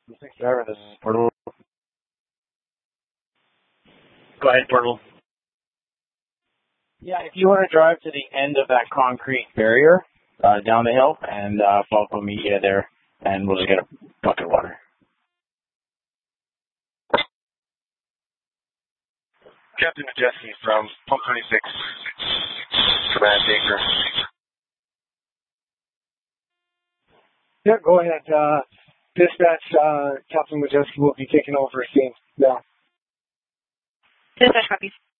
Thanks, driver. This is Portal. Go ahead, Portal. Yeah, if you want to drive to the end of that concrete barrier down the hill and follow me there, and we'll just get a bucket of water. Captain Majeski from Pump 26, Command Anchor. Yeah, go ahead. Dispatch, Captain Majeski will be taking over scene now. Dispatch copies.